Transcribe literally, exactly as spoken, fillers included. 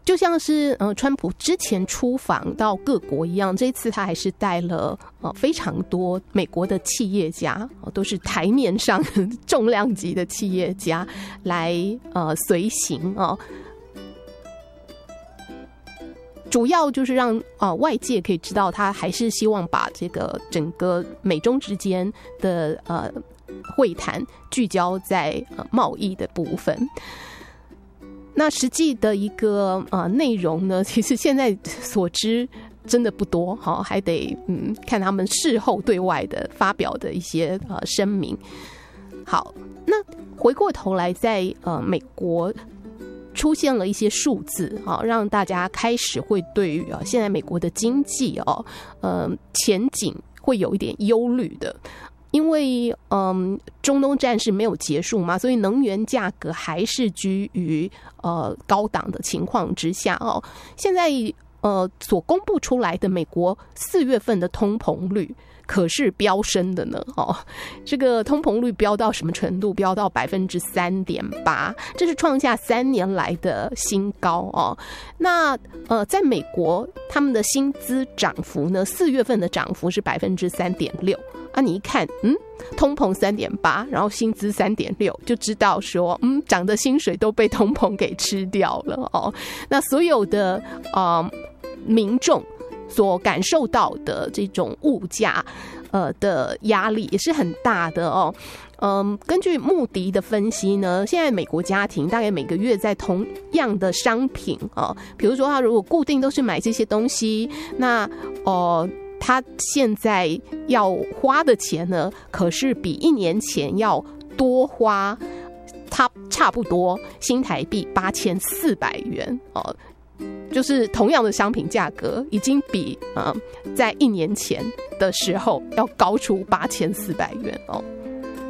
就像是呃，川普之前出访到各国一样，这一次他还是带了呃非常多美国的企业家，呃、都是台面上重量级的企业家来呃随行哦。主要就是让呃外界可以知道，他还是希望把这个整个美中之间的呃会谈聚焦在呃贸易的部分。那实际的一个呃内容呢，其实现在所知真的不多，好，还得嗯看他们事后对外的发表的一些呃声明。好，那回过头来在呃美国出现了一些数字啊，让大家开始会对于啊现在美国的经济哦呃前景会有一点忧虑的。因为嗯，中东战事没有结束嘛，所以能源价格还是居于呃高档的情况之下哦。现在呃所公布出来的美国四月份的通膨率可是飙升的呢哦，这个通膨率飙到什么程度？飙到百分之三点八，这是创下三年来的新高哦。那呃，在美国他们的薪资涨幅呢，四月份的涨幅是百分之三点六。啊，你一看，嗯，通膨三点八，然后薪资三点六，就知道说，嗯，涨的薪水都被通膨给吃掉了哦。那所有的呃民众所感受到的这种物价呃的压力也是很大的哦。嗯，根据穆迪的分析呢，现在美国家庭大概每个月在同样的商品哦，比如说他如果固定都是买这些东西，那哦。呃他现在要花的钱呢，可是比一年前要多花，差差不多新台币八千四百元哦，就是同样的商品价格，已经比呃在一年前的时候要高出八千四百元哦。